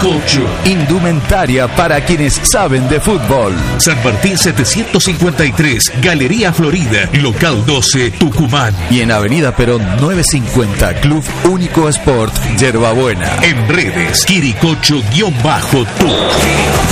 Quiricocho. Indumentaria para quienes saben de fútbol. San Martín 753, Galería Florida, local 12, Tucumán. Y en Avenida Perón 950, Club Único Sport, Yerbabuena. En redes, Quiricocho-Tuc.